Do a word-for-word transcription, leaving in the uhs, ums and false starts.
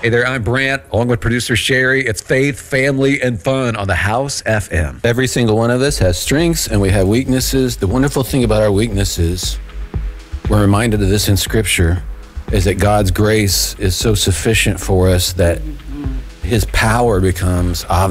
Hey there, I'm Brant, along with producer Sherry. It's faith, family, and fun on the House F M. Every single one of us has strengths and we have weaknesses. The wonderful thing about our weaknesses, we're reminded of this in Scripture, is that God's grace is so sufficient for us that His power becomes obvious.